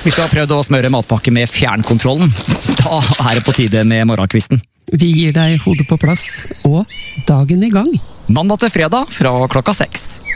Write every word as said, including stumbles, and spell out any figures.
Hvis du har prøvd å smøre matpakke med fjernkontrollen, da er det på tide med morgenkvisten. Vi gir deg hodet på plass og dagen i gang. Mandag til fredag fra klokka seks.